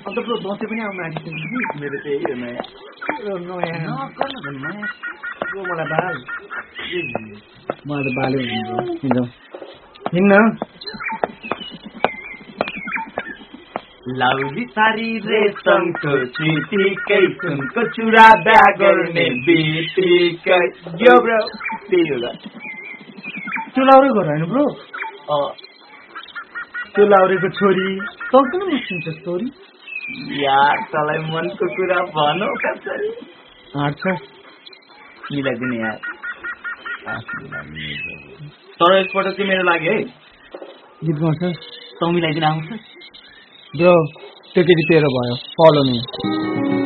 अन्त ब्रो दसैँ पनि आउनु आँटिसक्यो कि मेरो त्यही हो नयाँ ब्रो मलाई बाल मलाई त बाले हुन्छ हिँड्न लाउली सारी रेशमको चिठीकै सुनको चुरा बिहा गर्ने बित्तिकै यो ब्रो त्यही होला त्यो लाउरे घर होइन ब्रो त्यो लाउरेको छोरी तँसँग म सुन्छ स्टोरी यार तँलाई मनको कुरा भनौ कसरी हाट्छ मिलाइदिने यार तर एकपल्ट चाहिँ मेरो लागि है गीत गाउँछ तँ मिलाइदिन आउँछ ब्रो त्यो केटी तेरो भयो फलो नि